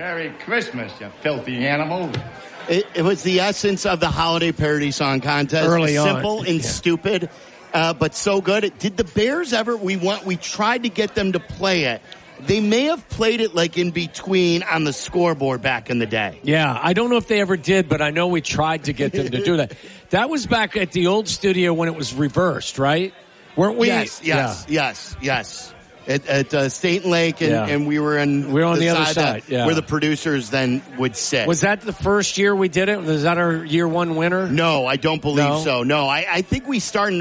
Merry Christmas, you filthy animal. It was the essence of the holiday parody song contest. Early on. Simple and stupid, but so good. Did the Bears ever? We tried to get them to play it. They may have played it like in between on the scoreboard back in the day. Yeah, I don't know if they ever did, but I know we tried to get them to do that. That was back at the old studio when it was reversed, right? Weren't we? Yes. At State and Lake, and we were on the other side, where the producers then would sit. Was that the first year we did it? Was that our year one winner? No, I don't believe so. No, I think we started